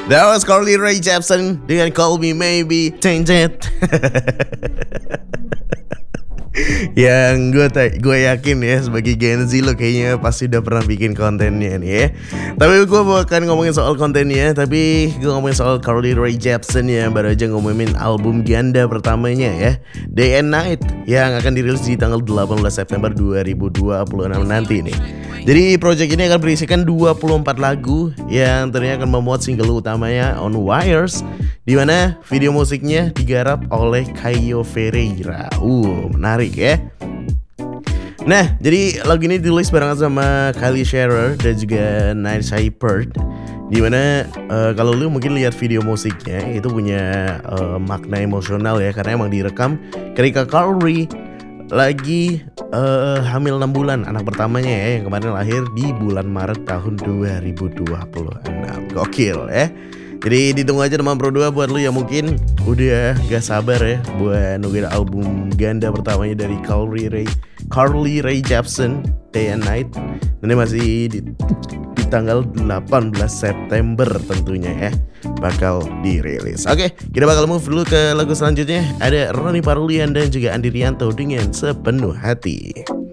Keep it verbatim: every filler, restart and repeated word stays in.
That was Carly Rae Jepsen dengan Call Me Maybe. Tainted. Yang gue gue yakin ya sebagai Gen Z lo kayaknya pasti udah pernah bikin kontennya nih ya. Tapi gue bukan ngomongin soal kontennya, tapi gue ngomongin soal Carly Rae Jepsen yang baru aja ngomongin album ganda pertamanya ya, Day and Night, yang akan dirilis di tanggal delapan belas September dua ribu dua puluh enam nanti nih. Jadi project ini akan berisikan dua puluh empat lagu yang ternyata akan memuat single utamanya On Wires, di mana video musiknya digarap oleh Caio Ferreira. Uh, menarik ya. Nah, jadi lagu ini ditulis barengan sama Kylie Shearer dan juga Night Shepard. Dimana uh, kalau lu mungkin lihat video musiknya itu punya uh, makna emosional ya, karena emang direkam ketika Carly lagi uh, hamil enam bulan, anak pertamanya ya, yang kemarin lahir di bulan Maret tahun dua ribu dua puluh enam. Gokil ya. Jadi ditunggu aja teman Pro dua buat lu yang mungkin udah gak sabar ya buat nungguin album ganda pertamanya dari Carly Rae Carly Rae Jepsen, Day and Night. Ini masih di, di tanggal delapan belas September tentunya ya bakal dirilis. Oke, kita bakal move dulu ke lagu selanjutnya. Ada Ronny Parulian dan juga Andi Rianto dengan Sepenuh Hati.